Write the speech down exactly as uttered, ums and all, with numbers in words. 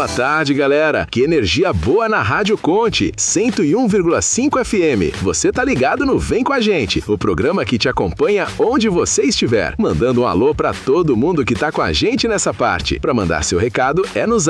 Boa tarde, galera. Que energia boa na Rádio Conte, cento e um vírgula cinco F M. Você tá ligado no Vem Com a Gente, o programa que te acompanha onde você estiver. Mandando um alô pra todo mundo que tá com a gente nessa parte. Pra mandar seu recado é no